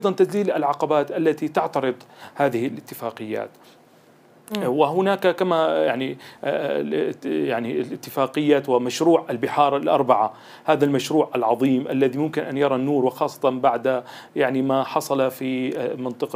تزيل العقبات التي تعترض هذه الاتفاقيات. وهناك كما يعني الاتفاقيات ومشروع البحار الأربعة، هذا المشروع العظيم الذي ممكن أن يرى النور، وخاصة بعد ما حصل في منطقة